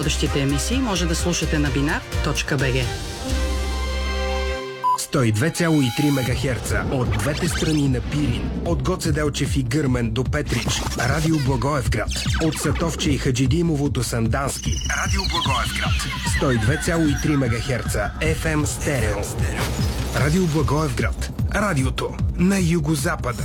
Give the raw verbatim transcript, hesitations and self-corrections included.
Следващите емисии може да слушате на бинар точка би джи. сто и две цяло и три мегахерца от двете страни на Пирин, от Гоце Делчев и Гърмен до Петрич, Радио Благоевград, от Сатовче и Хаджидимово до Сандански, Радио Благоевград, сто и две цяло и три мегахерца еф ем стерео. Радио Благоевград, радиото на югозапада.